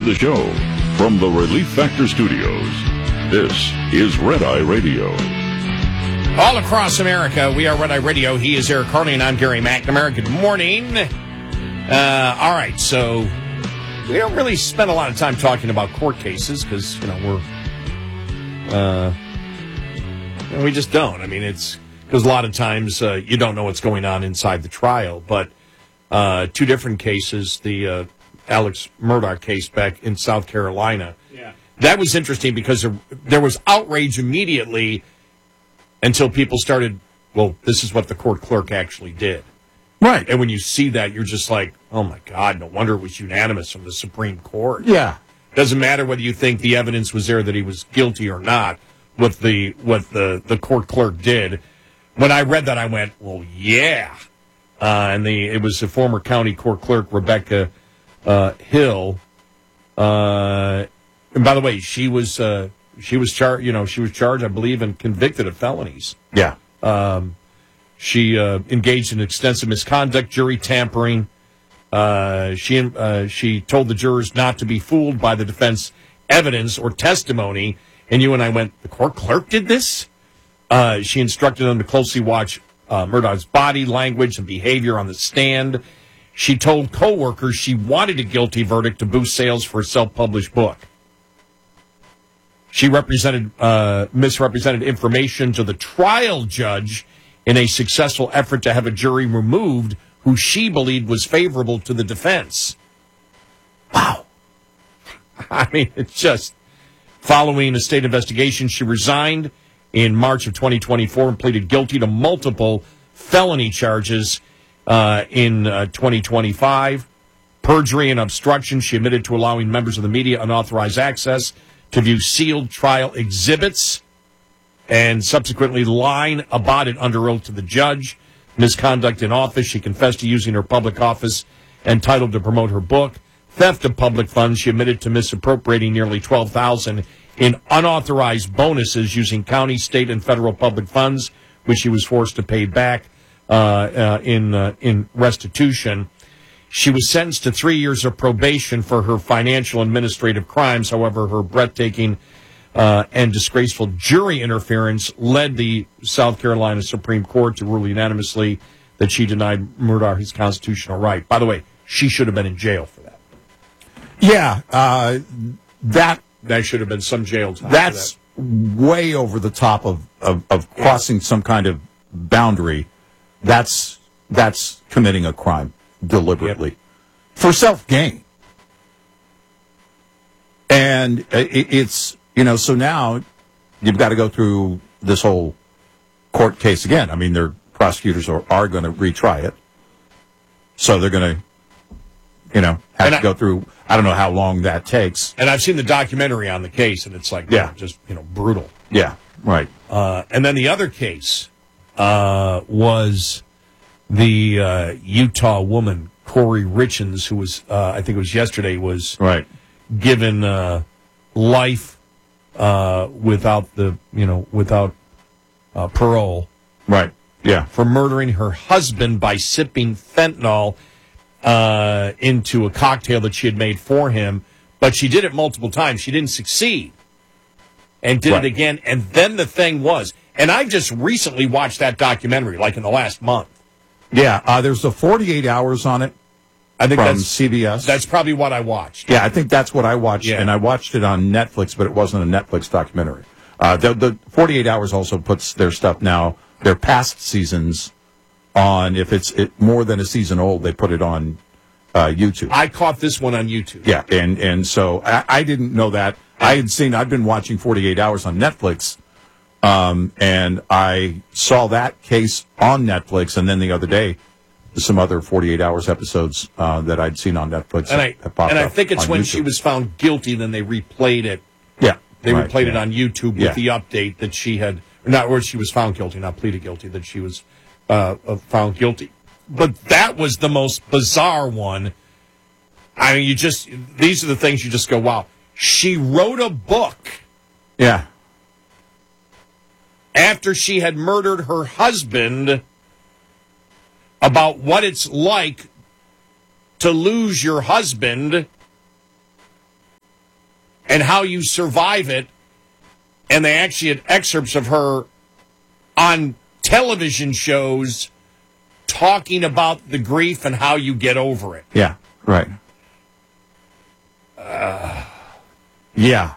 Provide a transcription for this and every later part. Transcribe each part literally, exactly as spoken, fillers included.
the show from the Relief Factor Studios. This is Red Eye Radio. All across America, we are Red Eye Radio. He is Eric Harley, and I'm Gary McNamara. Good morning. Uh, all right, so we don't really spend a lot of time talking about court cases because, you know, we're, uh, you know, we just don't. I mean, it's because a lot of times uh, you don't know what's going on inside the trial. But uh, two different cases, the uh, Alex Murdaugh case back in South Carolina, yeah. That was interesting because there, there was outrage immediately until people started, well, this is what the court clerk actually did. Right. And when you see that, you're just like, oh, my God, no wonder it was unanimous from the Supreme Court. Yeah. Doesn't matter whether you think the evidence was there that he was guilty or not, what the what the, the court clerk did. When I read that, I went, well, yeah. Uh, and the it was the former county court clerk, Rebecca uh, Hill. Uh, and by the way, she was... Uh, She was charged, you know, she was charged, I believe, and convicted of felonies. Yeah. Um, she uh, engaged in extensive misconduct, jury tampering. Uh, she uh, she told the jurors not to be fooled by the defense evidence or testimony. And you and I went, the court clerk did this? Uh, she instructed them to closely watch uh, Murdaugh's body language and behavior on the stand. She told coworkers she wanted a guilty verdict to boost sales for a self-published book. She represented, uh, misrepresented information to the trial judge in a successful effort to have a jury removed who she believed was favorable to the defense. Wow. I mean, it's just, following a state investigation, she resigned in March of twenty twenty-four and pleaded guilty to multiple felony charges uh, in uh, twenty twenty-five. Perjury and obstruction. She admitted to allowing members of the media unauthorized access to view sealed trial exhibits, and subsequently lying about it under oath to the judge. Misconduct in office. She confessed to using her public office and title to promote her book. Theft of public funds. She admitted to misappropriating nearly twelve thousand dollars in unauthorized bonuses using county, state, and federal public funds, which she was forced to pay back uh, uh, in uh, in restitution. She was sentenced to three years of probation for her financial administrative crimes. However, her breathtaking uh, and disgraceful jury interference led the South Carolina Supreme Court to rule unanimously that she denied Murdaugh his constitutional right. By the way, she should have been in jail for that. Yeah, uh, that that should have been some jail time. That's for that. Way over the top of, of, of crossing yeah. some kind of boundary. That's that's committing a crime. Deliberately, yep. For self-gain. And it's, you know, so now you've got to go through this whole court case again. I mean, their prosecutors are, are going to retry it. So they're going to, you know, have and to I, go through, I don't know how long that takes. And I've seen the documentary on the case, and it's like, yeah, just, you know, brutal. Yeah, right. Uh, and then the other case uh, was... The uh, Utah woman, Corey Richens, who was, uh, I think it was yesterday, was right. given uh, life uh, without the, you know, without uh, parole. Right, yeah. For murdering her husband by sipping fentanyl uh, into a cocktail that she had made for him. But she did it multiple times. She didn't succeed. And did right. it again. And then the thing was, and I just recently watched that documentary, like in the last month. Yeah, uh, there's a forty-eight hours on it. I think from that's C B S. That's probably what I watched. Yeah, I think that's what I watched, yeah. and I watched it on Netflix, but it wasn't a Netflix documentary. Uh, the, the forty-eight hours also puts their stuff now, their past seasons, on. If it's it, more than a season old, they put it on uh, YouTube. I caught this one on YouTube. Yeah, and and so I, I didn't know that. I had seen. I've been watching forty-eight hours on Netflix. Um, and I saw that case on Netflix, and then the other day, some other forty-eight hours episodes uh, that I'd seen on Netflix. And I, and I think it's when YouTube. she was found guilty, then they replayed it. Yeah. They right, replayed yeah. it on YouTube with yeah. the update that she had, not where she was found guilty, not pleaded guilty, that she was uh, found guilty. But that was the most bizarre one. I mean, you just, these are the things you just go, wow. She wrote a book. Yeah. After she had murdered her husband, about what it's like to lose your husband and how you survive it. And they actually had excerpts of her on television shows talking about the grief and how you get over it. Yeah, right. Uh, yeah.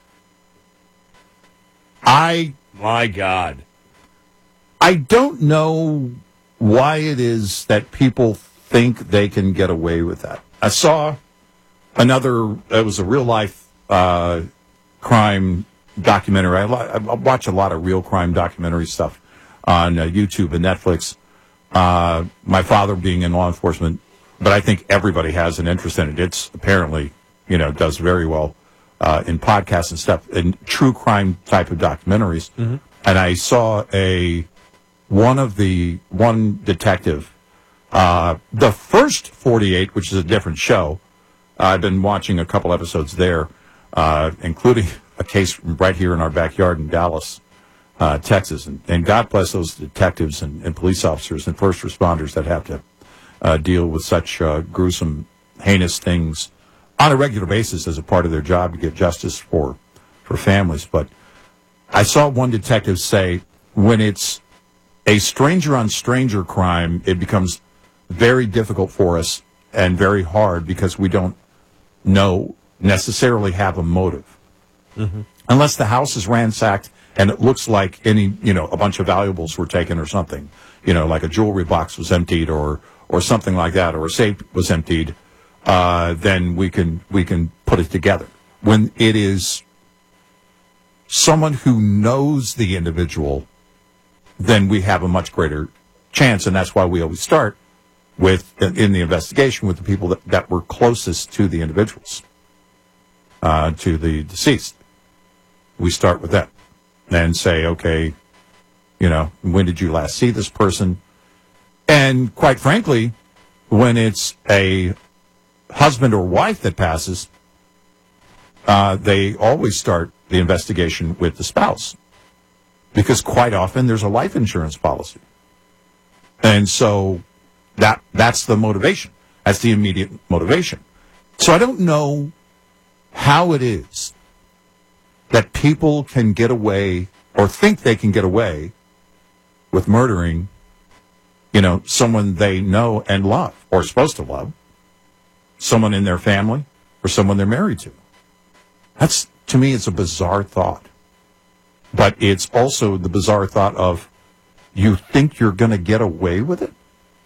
I, my God. I don't know why it is that people think they can get away with that. I saw another, it was a real life uh, crime documentary. I, I watch a lot of real crime documentary stuff on uh, YouTube and Netflix. Uh, my father being in law enforcement, but I think everybody has an interest in it. It's apparently, you know, does very well uh, in podcasts and stuff, and true crime type of documentaries. Mm-hmm. And I saw a one of the one detective, uh, the first forty-eight, which is a different show. Uh, I've been watching a couple episodes there, uh, including a case right here in our backyard in Dallas, uh, Texas. And, and God bless those detectives and, and police officers and first responders that have to uh, deal with such uh, gruesome, heinous things on a regular basis as a part of their job to get justice for, for families. But I saw one detective say, when it's a stranger-on-stranger crime, it becomes very difficult for us and very hard because we don't know necessarily have a motive. Mm-hmm. Unless the house is ransacked and it looks like any, you know, a bunch of valuables were taken or something, you know, like a jewelry box was emptied or, or something like that, or a safe was emptied, uh, then we can, we can put it together. When it is someone who knows the individual, then we have a much greater chance, and that's why we always start with, in the investigation, with the people that, that were closest to the individuals, uh, to the deceased. We start with that and say, okay, you know, when did you last see this person? And quite frankly, when it's a husband or wife that passes, uh, they always start the investigation with the spouse, because quite often there's a life insurance policy. And so that that's the motivation. That's the immediate motivation. So I don't know how it is that people can get away or think they can get away with murdering, you know, someone they know and love, or supposed to love, someone in their family or someone they're married to. That's, to me, it's a bizarre thought. But it's also the bizarre thought of, you think you're going to get away with it?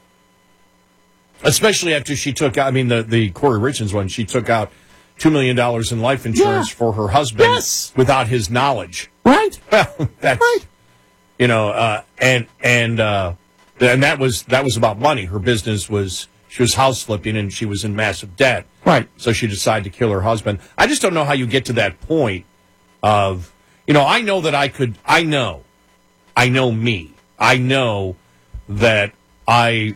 Especially after she took out, I mean, the, the Corey Richards one, she took out two million dollars in life insurance yeah. for her husband yes. without his knowledge. Right. Well, that's, right. You know, uh, and, and, uh, and that was, that was about money. Her business was, she was house flipping and she was in massive debt. Right. So she decided to kill her husband. I just don't know how you get to that point of, you know, I know that I could, I know, I know me. I know that I,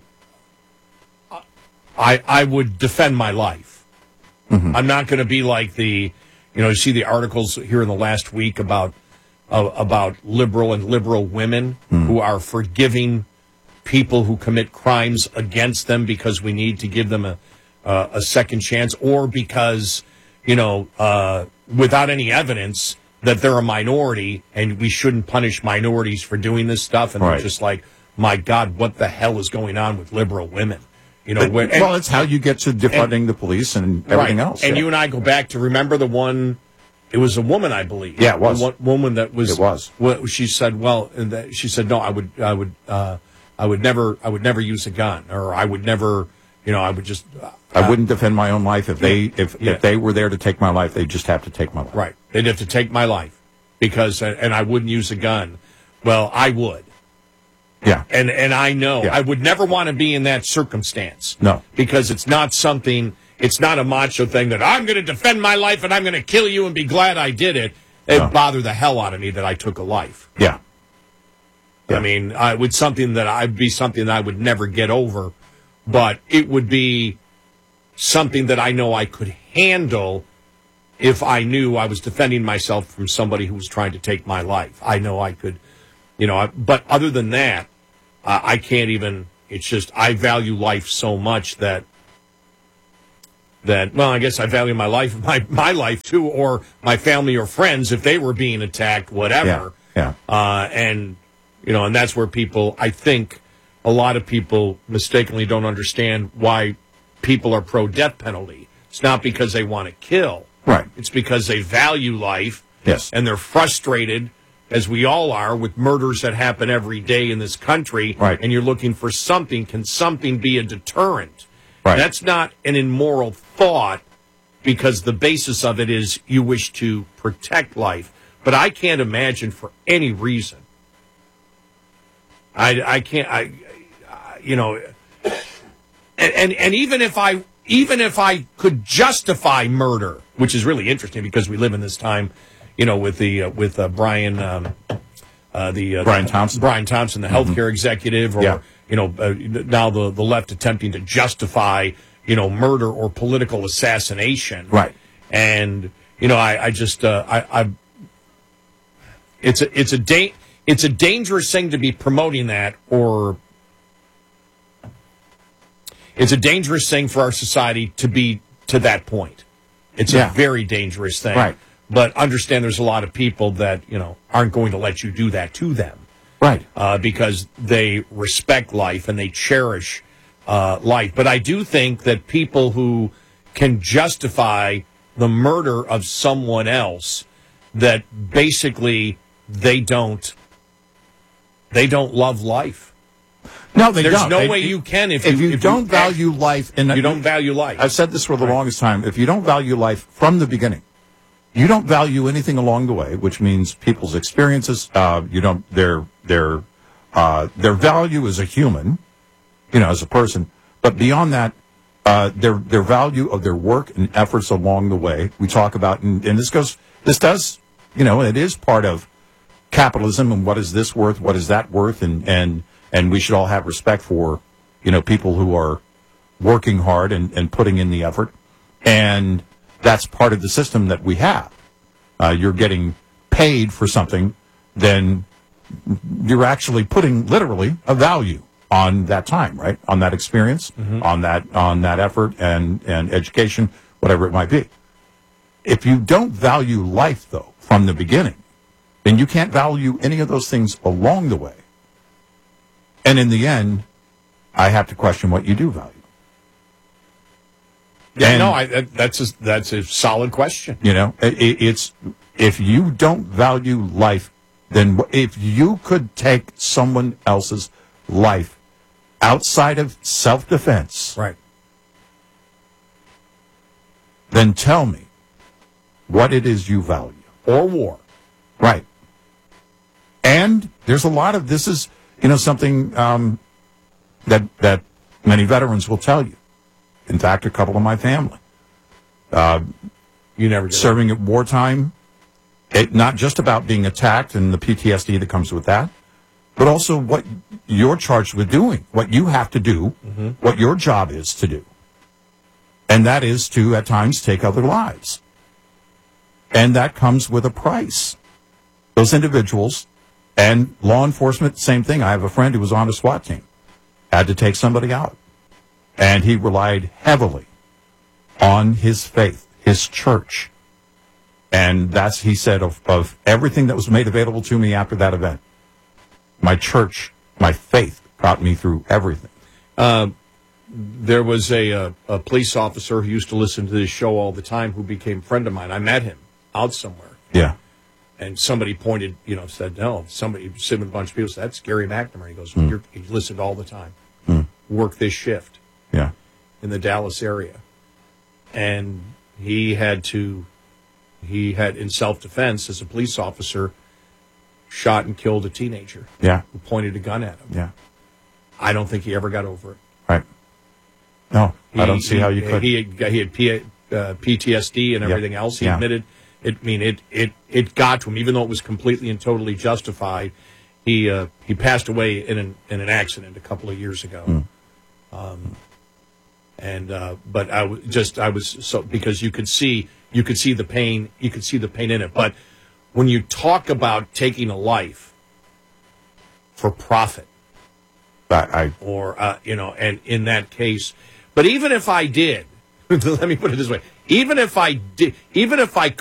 I, I would defend my life. Mm-hmm. I'm not going to be like the, you know, you see the articles here in the last week about, uh, about liberal and liberal women mm. who are forgiving people who commit crimes against them because we need to give them a, uh, a second chance, or because, you know, uh, without any evidence that they're a minority and we shouldn't punish minorities for doing this stuff. And right. they're just like, my God, what the hell is going on with liberal women? You know, but, where, and, well, it's how you get to defunding and, the police and everything right. else. And yeah. you and I go back to, remember the one, it was a woman, I believe. Yeah, it was. One woman that was, it was. Well, she said, well, and that, she said, no, I would, I would, uh, I would never, I would never use a gun, or I would never, you know, I would just. Uh, I wouldn't defend my own life if they, if, yeah. if they were there to take my life, they'd just have to take my life. Right. They'd have to take my life because, and I wouldn't use a gun. Well, I would. Yeah. And, and I know yeah. I would never want to be in that circumstance. No. Because it's not something, it's not a macho thing that I'm going to defend my life and I'm going to kill you and be glad I did it. It no. bothered the hell out of me that I took a life. Yeah. I mean, I would something that I'd be something that I would never get over, but it would be something that I know I could handle if I knew I was defending myself from somebody who was trying to take my life. I know I could, you know, but other than that, uh, I can't even, it's just, I value life so much that that, well, I guess I value my life, my, my life too, or my family or friends if they were being attacked, whatever. Yeah. yeah. Uh, and, you know, and that's where people, I think a lot of people mistakenly don't understand why people are pro-death penalty. It's not because they want to kill. Right. It's because they value life. Yes. And they're frustrated, as we all are, with murders that happen every day in this country. Right. And you're looking for something. Can something be a deterrent? Right. That's not an immoral thought, because the basis of it is you wish to protect life. But I can't imagine for any reason. I, I can't, I, you know, and, and, and even if I, even if I could justify murder, which is really interesting because we live in this time, you know, with the, uh, with uh, Brian, um, uh, the, uh, Brian Thompson, Brian Thompson, the healthcare mm-hmm. executive, or, yeah. you know, uh, now the, the left attempting to justify, you know, murder or political assassination. Right. And, you know, I, I just, uh, I, I, it's a, it's a da- it's a dangerous thing to be promoting that, or it's a dangerous thing for our society to be to that point. It's yeah. a very dangerous thing. Right. But understand there's a lot of people that, you know, aren't going to let you do that to them. Right. Uh, because they respect life and they cherish uh, life. But I do think that people who can justify the murder of someone else, that basically they don't they don't love life. No, they There's don't. no They- way you can if, if you, you if don't you value life, and you don't value life. I've said this for the Right. longest time. If you don't value life from the beginning, you don't value anything along the way, which means people's experiences. Uh, you don't their their uh, their value as a human, you know, as a person. But beyond that, uh, their their value of their work and efforts along the way. We talk about, and, and this goes, this does, you know, it is part of capitalism. And what is this worth? What is that worth? And and and we should all have respect for, you know, people who are working hard and, and putting in the effort. And that's part of the system that we have. Uh, you're getting paid for something, then you're actually putting literally a value on that time, right? On that experience, mm-hmm. on that on that effort and, and education, whatever it might be. If you don't value life, though, from the beginning, then you can't value any of those things along the way. And in the end, I have to question what you do value. Yeah, and, no, I, that, that's a, that's a solid question. You know, it, it's if you don't value life, then if you could take someone else's life outside of self-defense, right, then tell me what it is you value. Or war. Right. And there's a lot of, this is, you know, something um, that that many veterans will tell you. In fact, a couple of my family. Uh, you never did serving at wartime, it, not just about being attacked and the P T S D that comes with that, but also what you're charged with doing, what you have to do, mm-hmm. what your job is to do. And that is to, at times, take other lives. And that comes with a price. Those individuals and law enforcement, same thing. I have a friend who was on a SWAT team, had to take somebody out. And he relied heavily on his faith, his church. And that's, he said, of, of everything that was made available to me after that event, my church, my faith got me through everything. Uh, there was a, a, a police officer who used to listen to this show all the time who became a friend of mine. I met him out somewhere. Yeah. And somebody pointed, you know, said, no, somebody sitting with a bunch of people said, that's Gary McNamara. He goes, mm. You're, he listened all the time. Mm. Work this shift. Yeah. In the Dallas area. And he had to, he had, in self-defense, as a police officer, shot and killed a teenager. Yeah. Who pointed a gun at him. Yeah. I don't think he ever got over it. Right. No, he, I don't see he, how you could. He had, he had P, uh, P T S D and everything yep. else. He yeah. admitted it. I mean, it, it, it got to him, even though it was completely and totally justified. He uh, he passed away in an in an accident a couple of years ago. Mm. Um, and uh, but I was just I was so because you could see you could see the pain you could see the pain in it. But when you talk about taking a life for profit, I, I or uh, you know, and in that case, but even if I did, let me put it this way: even if I did, even if I